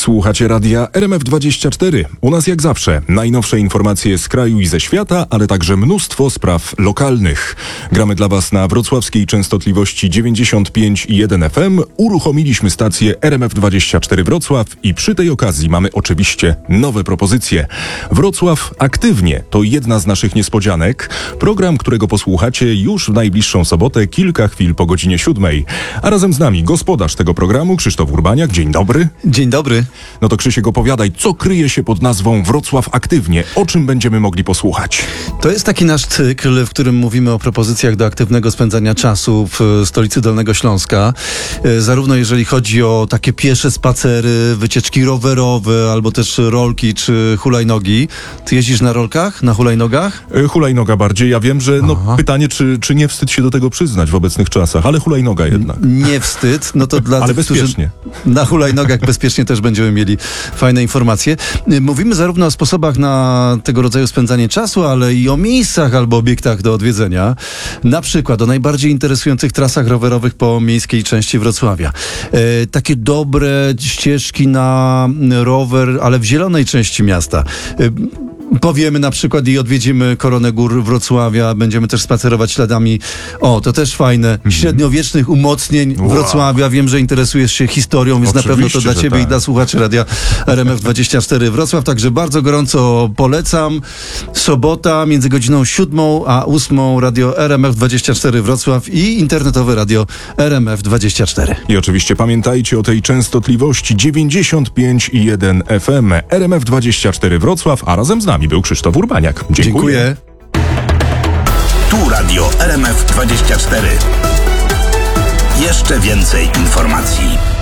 Słuchacie radia RMF24. U nas jak zawsze najnowsze informacje z kraju i ze świata, ale także mnóstwo spraw lokalnych. Gramy dla Was na wrocławskiej częstotliwości 95,1 FM. Uruchomiliśmy stację RMF24 Wrocław i przy tej okazji mamy oczywiście nowe propozycje. Wrocław aktywnie to jedna z naszych niespodzianek. Program, którego posłuchacie już w najbliższą sobotę, kilka chwil po godzinie 7. A razem z nami gospodarz tego programu, Krzysztof Urbaniak. Dzień dobry. Dzień dobry. No to Krzysiek, opowiadaj, co kryje się pod nazwą Wrocław Aktywnie? O czym będziemy mogli posłuchać? To jest taki nasz cykl, w którym mówimy o propozycjach do aktywnego spędzania czasu w stolicy Dolnego Śląska. Zarówno jeżeli chodzi o takie piesze spacery, wycieczki rowerowe, albo też rolki czy hulajnogi. Ty jeździsz na rolkach, na hulajnogach? Hulajnoga bardziej. Ja wiem, że pytanie, czy nie wstyd się do tego przyznać w obecnych czasach, ale hulajnoga jednak. Nie wstyd. No to dla ale tych, bezpiecznie. Którzy na hulajnogach bezpiecznie też będziemy mieli fajne informacje. Mówimy zarówno o sposobach na tego rodzaju spędzanie czasu, ale i o miejscach albo obiektach do odwiedzenia. Na przykład o najbardziej interesujących trasach rowerowych po miejskiej części Wrocławia. Takie dobre ścieżki na rower, ale w zielonej części miasta. Powiemy na przykład i odwiedzimy Koronę Gór Wrocławia, będziemy też spacerować śladami, to też fajne, średniowiecznych umocnień Wrocławia. Wiem, że interesujesz się historią, więc oczywiście, na pewno to dla ciebie tak. I dla słuchaczy radia RMF24 Wrocław, także bardzo gorąco polecam. Sobota między godziną 7 a 8 radio RMF24 Wrocław i internetowe radio RMF24. I oczywiście pamiętajcie o tej częstotliwości 95,1 FM RMF24 Wrocław, a razem z nami był Krzysztof Urbaniak. Dziękuję. Tu radio RMF24. Jeszcze więcej informacji.